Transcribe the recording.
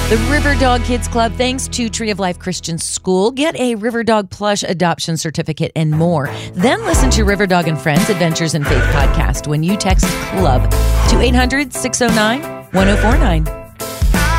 The River Dog Kids Club, thanks to Tree of Life Christian School. Get a River Dog plush adoption certificate and more. Then listen to River Dog and Friends Adventures in Faith podcast when you text CLUB to 800-609-1049.